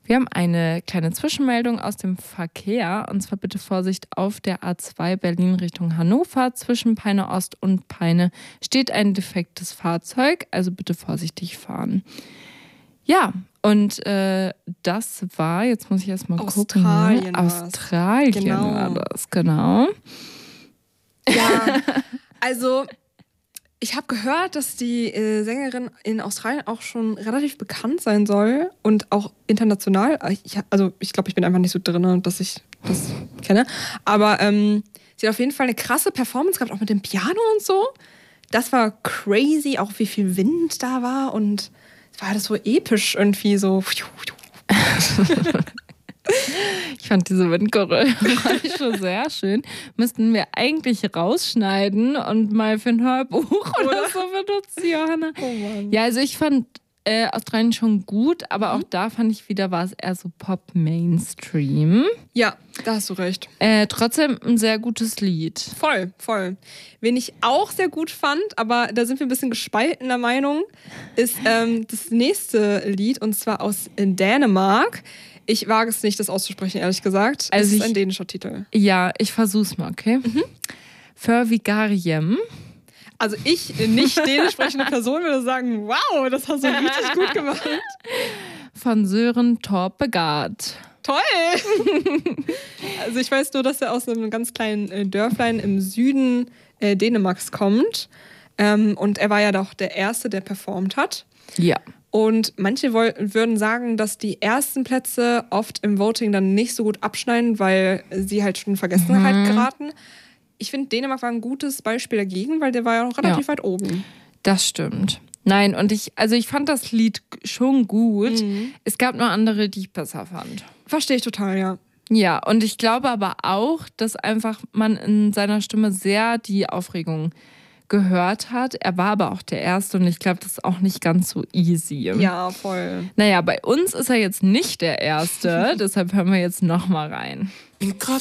Wir haben eine kleine Zwischenmeldung aus dem Verkehr. Und zwar bitte Vorsicht auf der A2 Berlin Richtung Hannover. Zwischen Peine Ost und Peine steht ein defektes Fahrzeug. Also bitte vorsichtig fahren. Ja, und das war, jetzt muss ich erst mal gucken. Australien genau. War das, genau. Ja, also ich habe gehört, dass die Sängerin in Australien auch schon relativ bekannt sein soll und auch international. Ich glaube, ich bin einfach nicht so drin, dass ich das kenne. Aber sie hat auf jeden Fall eine krasse Performance gehabt, auch mit dem Piano und so. Das war crazy, auch wie viel Wind da war und es war das so episch irgendwie so. Ich fand diese Windgeräusche schon sehr schön. Müssten wir eigentlich rausschneiden und mal für ein Hörbuch oder so benutzen, Johanna. Oh Mann. Ja, also ich fand Australien schon gut, aber auch da fand ich wieder, war es eher so Pop-Mainstream. Ja, da hast du recht. Trotzdem ein sehr gutes Lied. Voll, voll. Wen ich auch sehr gut fand, aber da sind wir ein bisschen gespaltener Meinung, ist das nächste Lied und zwar aus Dänemark. Ich wage es nicht, das auszusprechen, ehrlich gesagt. Also es ist ein dänischer Titel. Ja, ich versuch's mal, okay? Für Vigariem. Also ich, nicht dänisch sprechende Person, würde sagen, wow, das hast du richtig gut gemacht. Von Sören Torpegaard. Toll! Also ich weiß nur, dass er aus einem ganz kleinen Dörflein im Süden Dänemarks kommt. Und er war ja doch der Erste, der performt hat. Ja. Und manche würden sagen, dass die ersten Plätze oft im Voting dann nicht so gut abschneiden, weil sie halt schon in Vergessenheit geraten. Ich finde, Dänemark war ein gutes Beispiel dagegen, weil der war ja noch relativ weit oben. Das stimmt. Nein, und ich fand das Lied schon gut. Es gab nur andere, die ich besser fand. Verstehe ich total, ja. Ja, und ich glaube aber auch, dass einfach man in seiner Stimme sehr die Aufregung gehört hat. Er war aber auch der Erste und ich glaube, das ist auch nicht ganz so easy. Ja, voll. Naja, bei uns ist er jetzt nicht der Erste, deshalb hören wir jetzt nochmal rein.